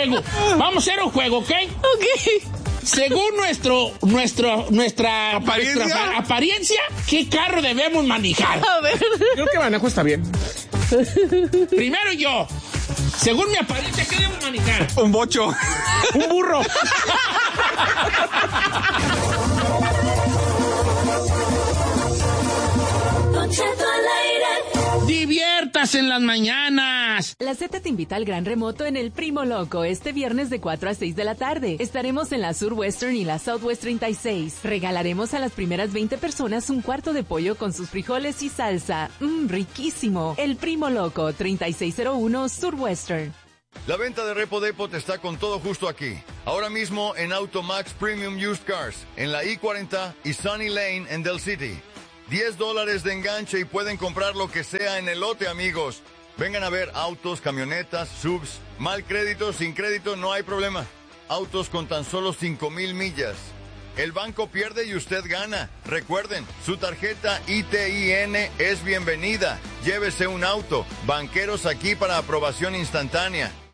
juego. Vamos a hacer un juego, ¿ok? Ok. Según nuestra apariencia, ¿qué carro debemos manejar? A ver. Creo que manejo está bien. Primero yo. Según mi apariencia, ¿qué debemos manejar? Un bocho. Un burro. Diviértase en las mañanas. La Z te invita al gran remoto en el Primo Loco este viernes de 4 a 6 de la tarde. Estaremos en la Sur Western y la Southwest 36. Regalaremos a las primeras 20 personas un cuarto de pollo con sus frijoles y salsa. Riquísimo. El Primo Loco, 3601 Sur Western. La venta de Repo Depot está con todo justo aquí. Ahora mismo en Automax Premium Used Cars, en la I-40 y Sunny Lane en Del City. $10 de enganche y pueden comprar lo que sea en el lote, amigos. Vengan a ver autos, camionetas, subs. Mal crédito, sin crédito, no hay problema. Autos con tan solo 5,000 millas. El banco pierde y usted gana. Recuerden, su tarjeta ITIN es bienvenida. Llévese un auto. Banqueros aquí para aprobación instantánea.